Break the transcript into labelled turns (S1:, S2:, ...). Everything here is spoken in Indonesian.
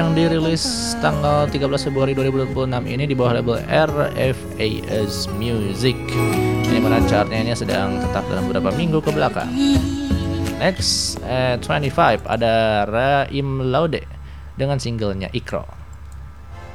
S1: yang dirilis tanggal 13 Februari 2026 ini di bawah label RFAS Music. Ini mana chartnya ini sedang tetap dalam beberapa minggu ke belakang. Next, 25 ada Raim Laude dengan singlenya Ikro.